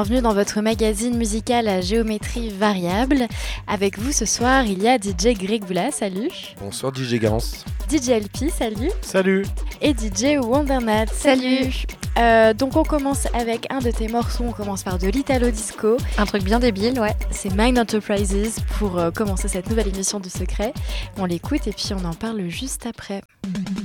Bienvenue dans votre magazine musical à géométrie variable. Avec vous ce soir, il y a DJ Grégboula, salut. Bonsoir DJ Garance. DJ LP, salut. Salut. Et DJ Wondermat, salut. Donc on commence avec un de tes morceaux, on commence par de l'Italo Disco. Un truc bien débile, ouais. C'est Mind Enterprises pour commencer cette nouvelle émission du Secret. On l'écoute et puis on en parle juste après.